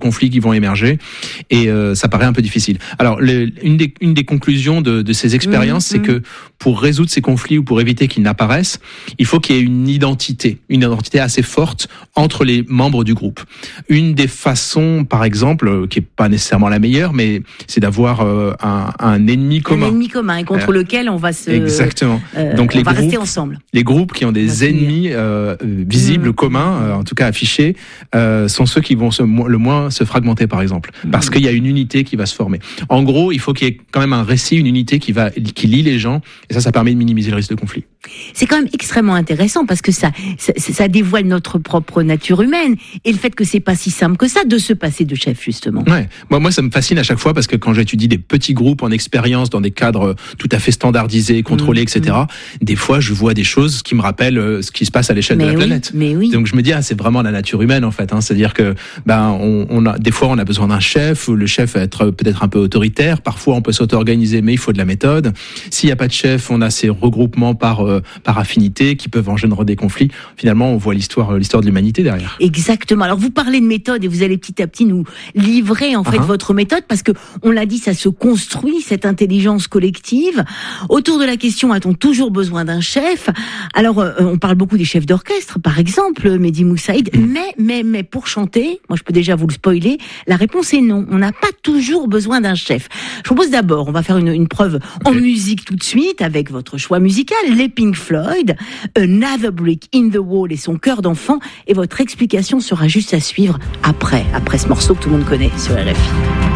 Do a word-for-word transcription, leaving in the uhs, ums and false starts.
conflits qui vont émerger, et euh, ça paraît un peu difficile. Alors, le, une, des, une des conclusions de, de ces expériences, mmh, c'est mmh. que pour résoudre ces conflits ou pour éviter qu'ils n'apparaissent, il faut qu'il y ait une identité, une identité assez forte entre les membres du groupe. Une des façons, par exemple, qui est pas nécessairement la meilleure, mais c'est d'avoir euh, un, un ennemi commun. Un ennemi commun, contre euh, lequel on va se. Exactement. Euh, Donc on les va groupes, rester ensemble. Les groupes qui ont des ennemis euh, visibles, mmh. communs, euh, en tout cas affichés, euh, sont ceux qui vont se, le moins se fragmenter, par exemple, parce mmh. qu'il y a une unité qui va se former. En gros, il faut qu'il y ait quand même un récit, une unité qui va, qui lie les gens, et ça, ça permet de minimiser le risque de conflit. C'est quand même extrêmement intéressant parce que ça, ça, ça dévoile notre propre nature humaine et le fait que c'est pas si simple que ça de se passer de chef, justement. Ouais. Moi, moi, ça me fascine à chaque fois parce que quand j'étudie des petits groupes en expérience dans des cadres tout à fait standardisés, contrôlés, mmh, et cetera, mmh. des fois, je vois des choses qui me rappellent ce qui se passe à l'échelle mais de la oui, planète. Mais oui. Donc, je me dis, ah, c'est vraiment la nature humaine, en fait, hein. C'est-à-dire que, ben, on, on a, des fois, on a besoin d'un chef, le chef va être peut-être un peu autoritaire. Parfois, on peut s'auto-organiser, mais il faut de la méthode. S'il n'y a pas de chef, on a ces regroupements par, euh, par affinité qui peuvent engendrer des conflits. Finalement, on voit l'histoire, l'histoire de l'humanité derrière. Exactement. Alors, vous parlez de méthode et vous allez petit à petit nous livrer, en fait, uh-huh. votre méthode parce que, on l'a dit, ça se construit, cette intelligence collective. Autour de la question, a-t-on toujours besoin d'un chef? Alors, euh, on parle beaucoup des chefs d'orchestre, par exemple, Mehdi Moussaïd, mmh. mais, mais, mais pour chanter, moi je peux déjà vous le spoiler, la réponse est non. On n'a pas toujours besoin d'un chef. Je propose d'abord, on va faire une, une preuve okay. en musique tout de suite, avec votre choix musical, les Pink Floyd, Another Brick in the Wall et son cœur d'enfant, et votre explication sera juste à suivre après, après ce morceau que tout le monde connaît sur R F I.